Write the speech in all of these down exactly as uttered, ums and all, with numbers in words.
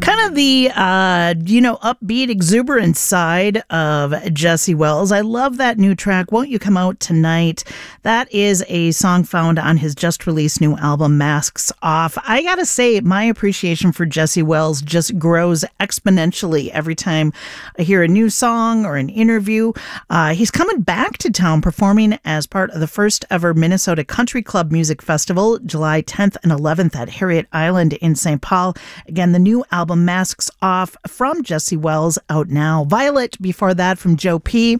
Kind of the, uh, you know, upbeat, exuberant side of Jesse Wells. I love that new track, Won't You Come Out Tonight? That is a song found on his just-released new album, Masks Off. I gotta say, my appreciation for Jesse Wells just grows exponentially every time I hear a new song or an interview. Uh, he's coming back to town performing as part of the first ever Minnesota Country Club Music Festival, July tenth and eleventh at Harriet Island in Saint Paul. Again, the new album Masks Off from Jesse Wells out now. Violet before that from Joe P.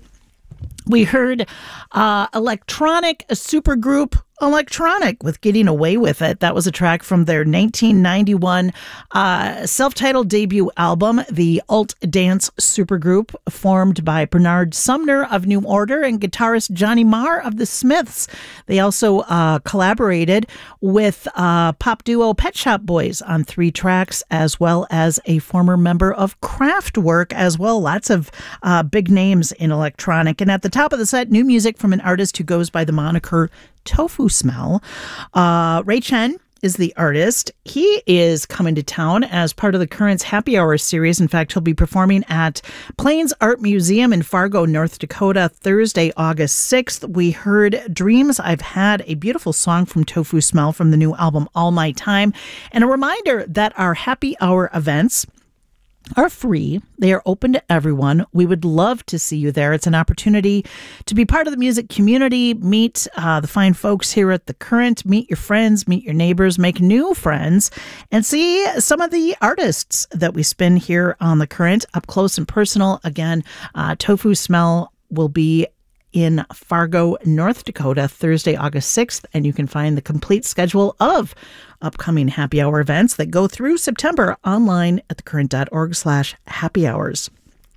We heard uh, electronic supergroup Electronic with Getting Away With It. That was a track from their nineteen ninety-one uh, self-titled debut album, the alt dance supergroup formed by Bernard Sumner of New Order and guitarist Johnny Marr of The Smiths. They also uh, collaborated with uh, pop duo Pet Shop Boys on three tracks, as well as a former member of Kraftwerk as well. Lots of uh, big names in electronic. And at the top of the set, new music from an artist who goes by the moniker Tofu Smell. Uh, Ray Chen is the artist. He is coming to town as part of the Currents Happy Hour series. In fact, he'll be performing at Plains Art Museum in Fargo, North Dakota, Thursday, August sixth. We heard Dreams I've Had, a beautiful song from Tofu Smell from the new album All My Time. And a reminder that our Happy Hour events are free. They are open to everyone. We would love to see you there. It's an opportunity to be part of the music community, meet uh, the fine folks here at The Current, meet your friends, meet your neighbors, make new friends, and see some of the artists that we spin here on The Current up close and personal. Again, uh, Tofu Smell will be in Fargo, North Dakota, Thursday, August sixth, and you can find the complete schedule of upcoming happy hour events that go through September online at thecurrent.org slash happy hours.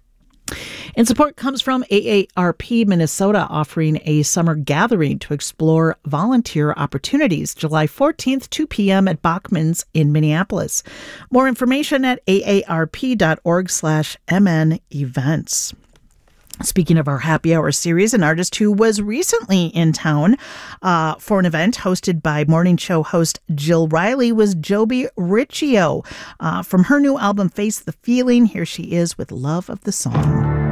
And support comes from A A R P Minnesota, offering a summer gathering to explore volunteer opportunities, July fourteenth, two p.m. at Bachman's in Minneapolis. More information at aarp.org slash mn events. Speaking of our happy hour series, an artist who was recently in town uh, for an event hosted by morning show host Jill Riley was Joby Riccio. Uh, from her new album, Face the Feeling, here she is with Love of the Song.